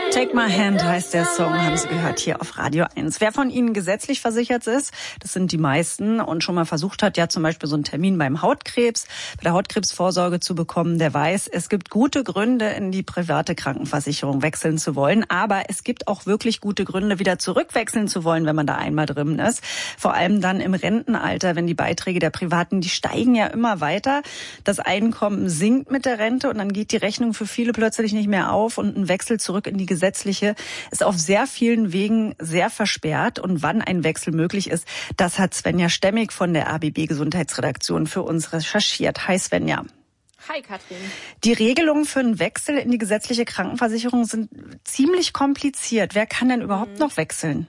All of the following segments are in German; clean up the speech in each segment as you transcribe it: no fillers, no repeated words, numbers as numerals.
Take My Hand heißt der Song, haben Sie gehört hier auf Radio 1. Wer von Ihnen gesetzlich versichert ist, das sind die meisten, und schon mal versucht hat, ja zum Beispiel so einen Termin beim Hautkrebs, bei der Hautkrebsvorsorge zu bekommen, der weiß, es gibt gute Gründe, in die private Krankenversicherung wechseln zu wollen. Aber es gibt auch wirklich gute Gründe, wieder zurückwechseln zu wollen, wenn man da einmal drin ist. Vor allem dann im Rentenalter, wenn die Beiträge der Privaten, die steigen ja immer weiter. Das Einkommen sinkt mit der Rente und dann geht die Rechnung für viele plötzlich nicht mehr auf und ein Wechsel zurück in die gesetzliche ist auf sehr vielen Wegen sehr versperrt. Und wann ein Wechsel möglich ist, das hat Svenja Stemmig von der ABB Gesundheitsredaktion für uns recherchiert. Hi Svenja. Hi Katrin. Die Regelungen für einen Wechsel in die gesetzliche Krankenversicherung sind ziemlich kompliziert. Wer kann denn überhaupt noch wechseln?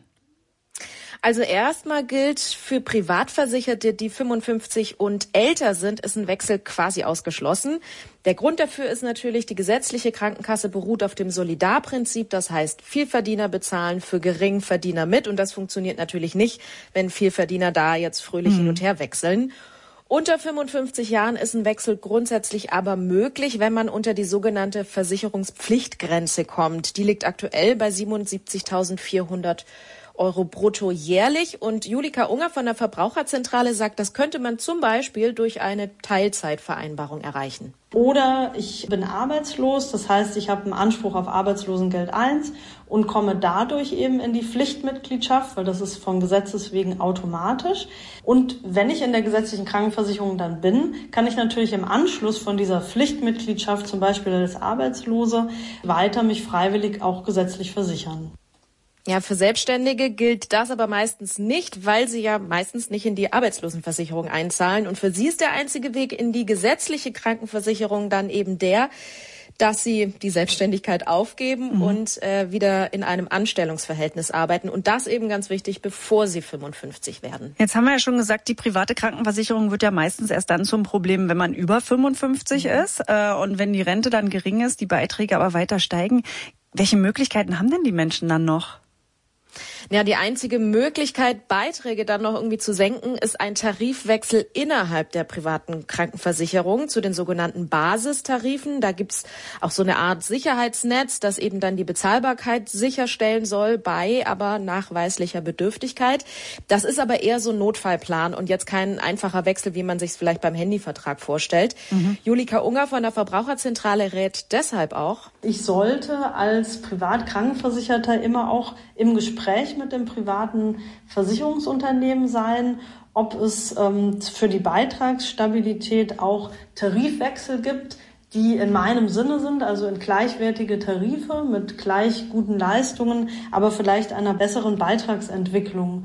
Also erstmal gilt für Privatversicherte, die 55 und älter sind, ist ein Wechsel quasi ausgeschlossen. Der Grund dafür ist natürlich, die gesetzliche Krankenkasse beruht auf dem Solidarprinzip. Das heißt, Vielverdiener bezahlen für Geringverdiener mit. Und das funktioniert natürlich nicht, wenn Vielverdiener da jetzt fröhlich hin und her wechseln. Unter 55 Jahren ist ein Wechsel grundsätzlich aber möglich, wenn man unter die sogenannte Versicherungspflichtgrenze kommt. Die liegt aktuell bei 77.400 Euro brutto jährlich. Und Julika Unger von der Verbraucherzentrale sagt, das könnte man zum Beispiel durch eine Teilzeitvereinbarung erreichen. Oder ich bin arbeitslos, das heißt, ich habe einen Anspruch auf Arbeitslosengeld 1 und komme dadurch eben in die Pflichtmitgliedschaft, weil das ist von Gesetzes wegen automatisch. Und wenn ich in der gesetzlichen Krankenversicherung dann bin, kann ich natürlich im Anschluss von dieser Pflichtmitgliedschaft, zum Beispiel als Arbeitslose, weiter mich freiwillig auch gesetzlich versichern. Ja, für Selbstständige gilt das aber meistens nicht, weil sie ja meistens nicht in die Arbeitslosenversicherung einzahlen. Und für sie ist der einzige Weg in die gesetzliche Krankenversicherung dann eben der, dass sie die Selbstständigkeit aufgeben und wieder in einem Anstellungsverhältnis arbeiten. Und das eben ganz wichtig, bevor sie 55 werden. Jetzt haben wir ja schon gesagt, die private Krankenversicherung wird ja meistens erst dann zum Problem, wenn man über 55 ist. Und wenn die Rente dann gering ist, die Beiträge aber weiter steigen. Welche Möglichkeiten haben denn die Menschen dann noch? Ja, die einzige Möglichkeit, Beiträge dann noch irgendwie zu senken, ist ein Tarifwechsel innerhalb der privaten Krankenversicherung zu den sogenannten Basistarifen. Da gibt's auch so eine Art Sicherheitsnetz, das eben dann die Bezahlbarkeit sicherstellen soll bei aber nachweislicher Bedürftigkeit. Das ist aber eher so ein Notfallplan und jetzt kein einfacher Wechsel, wie man sich es vielleicht beim Handyvertrag vorstellt. Julika Unger von der Verbraucherzentrale rät deshalb auch: Ich sollte als Privatkrankenversicherter immer auch im Gespräch mit dem privaten Versicherungsunternehmen sein, ob es für die Beitragsstabilität auch Tarifwechsel gibt, die in meinem Sinne sind, also in gleichwertige Tarife mit gleich guten Leistungen, aber vielleicht einer besseren Beitragsentwicklung.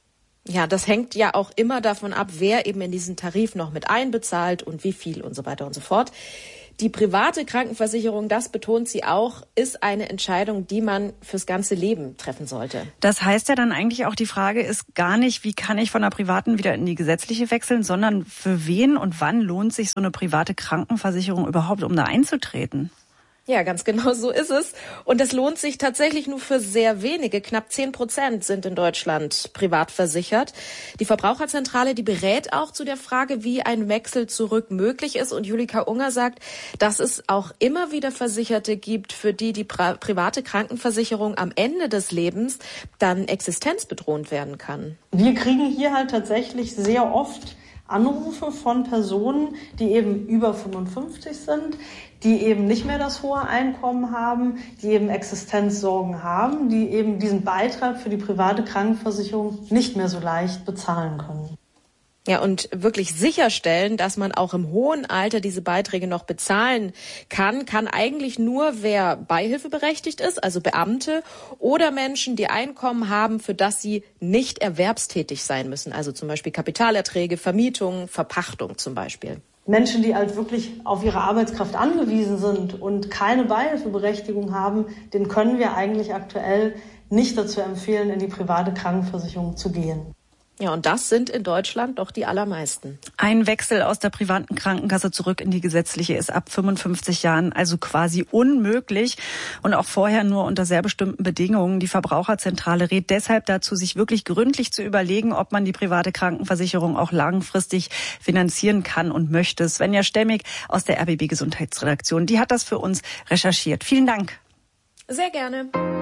Ja, das hängt ja auch immer davon ab, wer eben in diesen Tarif noch mit einbezahlt und wie viel und so weiter und so fort. Die private Krankenversicherung, das betont sie auch, ist eine Entscheidung, die man fürs ganze Leben treffen sollte. Das heißt ja dann eigentlich auch, die Frage ist gar nicht, wie kann ich von der privaten wieder in die gesetzliche wechseln, sondern für wen und wann lohnt sich so eine private Krankenversicherung überhaupt, um da einzutreten? Ja, ganz genau so ist es. Und das lohnt sich tatsächlich nur für sehr wenige. Knapp 10% sind in Deutschland privat versichert. Die Verbraucherzentrale, die berät auch zu der Frage, wie ein Wechsel zurück möglich ist. Und Julika Unger sagt, dass es auch immer wieder Versicherte gibt, für die die private Krankenversicherung am Ende des Lebens dann existenzbedrohend werden kann. Wir kriegen hier halt tatsächlich sehr oft Anrufe von Personen, die eben über 55 sind, die eben nicht mehr das hohe Einkommen haben, die eben Existenzsorgen haben, die eben diesen Beitrag für die private Krankenversicherung nicht mehr so leicht bezahlen können. Ja, und wirklich sicherstellen, dass man auch im hohen Alter diese Beiträge noch bezahlen kann eigentlich nur, wer beihilfeberechtigt ist, also Beamte oder Menschen, die Einkommen haben, für das sie nicht erwerbstätig sein müssen. Also zum Beispiel Kapitalerträge, Vermietung, Verpachtung zum Beispiel. Menschen, die halt wirklich auf ihre Arbeitskraft angewiesen sind und keine Beihilfeberechtigung haben, denen können wir eigentlich aktuell nicht dazu empfehlen, in die private Krankenversicherung zu gehen. Ja, und das sind in Deutschland doch die allermeisten. Ein Wechsel aus der privaten Krankenkasse zurück in die gesetzliche ist ab 55 Jahren also quasi unmöglich und auch vorher nur unter sehr bestimmten Bedingungen. Die Verbraucherzentrale rät deshalb dazu, sich wirklich gründlich zu überlegen, ob man die private Krankenversicherung auch langfristig finanzieren kann und möchte. Svenja Stemmig aus der RBB Gesundheitsredaktion, die hat das für uns recherchiert. Vielen Dank. Sehr gerne.